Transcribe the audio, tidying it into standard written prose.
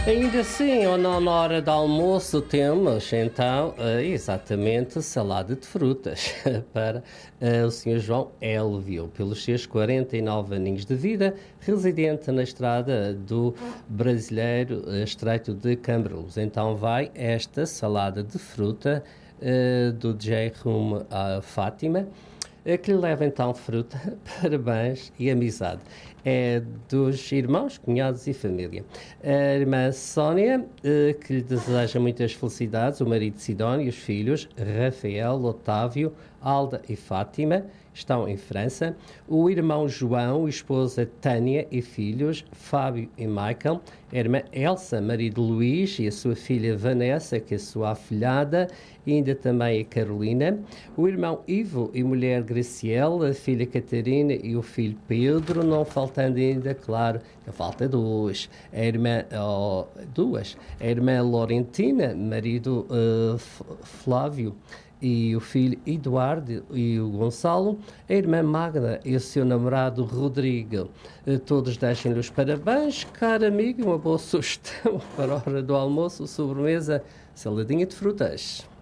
Ainda assim, ou não, na hora do almoço, temos então exatamente salada de frutas para o Sr. João Elvio, pelos seus 49 aninhos de vida, residente na estrada do Brasileiro Estreito de Cambrils. Então vai esta salada de fruta do DJ rumo a Fátima, que lhe leva então fruta, parabéns e amizade. É dos irmãos, cunhados e família. A irmã Sónia, que lhe deseja muitas felicidades, o marido Sidónio e os filhos, Rafael, Otávio, Alda e Fátima, estão em França. O irmão João, esposa Tânia e filhos, Fábio e Michael. A irmã Elsa, marido Luís e a sua filha Vanessa, que é a sua afilhada, e ainda também a Carolina. O irmão Ivo e mulher Graciela, a filha Catarina e o filho Pedro, não faltando ainda, claro, falta duas. A irmã Laurentina, marido Flávio, e o filho Eduardo e o Gonçalo, a irmã Magda e o seu namorado Rodrigo. Todos deixem-lhe os parabéns, caro amigo, uma boa sugestão para a hora do almoço, sobremesa, saladinha de frutas.